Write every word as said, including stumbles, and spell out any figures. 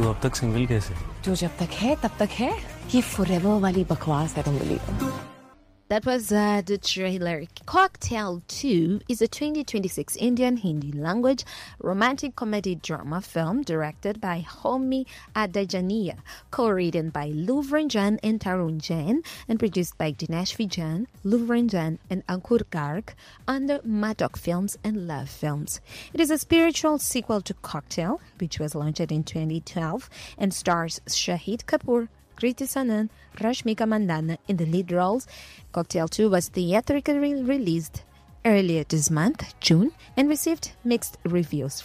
तू अब तक सिंगल कैसे? जो जब तक है तब तक है. ये forever वाली बकवास है तुम लोग. That was uh, the trailer. Cocktail two is a twenty twenty-six Indian Hindi language romantic comedy drama film directed by Homi Adajania, co-written by Luvranjan and Tarun Jain, and produced by Dinesh Vijan, Luvranjan, and Ankur Garg under Maddock Films and Love Films. It is a spiritual sequel to Cocktail, which was launched in twenty twelve and stars Shahid Kapoor, Kriti Sanon, Rashmika Mandana in the lead roles. Cocktail two was theatrically released earlier this month, June, and received mixed reviews